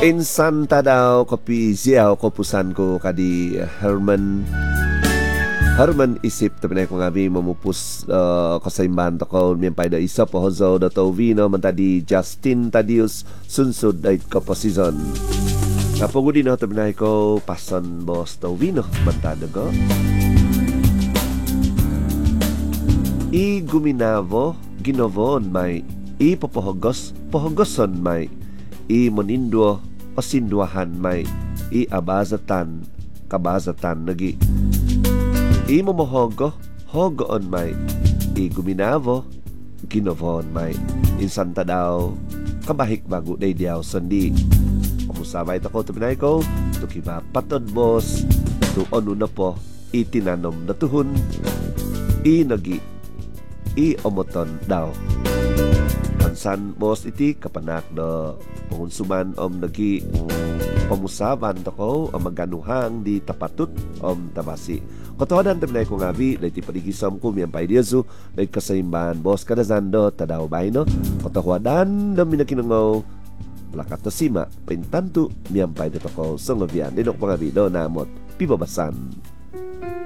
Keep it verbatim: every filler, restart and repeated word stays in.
Insan tadaw kopi ziaw ko pusan ko kadi Herman Herman isip tapi naik mengabi memupus uh, keseimbangan toko mimpay da isa pohozo da Tovino mentadi Justin Tadius sunsud dait ko posizon. Kapugudi no tapi naik ko pason bos Tovino mentada ko. I guminavo ginovon may i popohogos pohogoson may i monindwo pasinduahan may i abazatan kabazatan nagi i momohogo hogoon may i guminavo ginovon may insan tadaw kabahik bago day diaw sandi pamusabay tako tabinay ko tukiba patod bos tu onu na po itinanom na tuhon i nagi i omoton daw kansan bos iti kapanak do pengunsuman om nagi pamusaban toko om maganuhang di tapatut om tabasi kotodan temnay ko ngabi liti padigisom ko miyampay diyazu lay kasaimbahan bos kadazando tadaw bayno kotohwadan dam minakinungaw lakat tosima pintantu miyampay dito ko songobian dinok pangabi do namot pibabasan.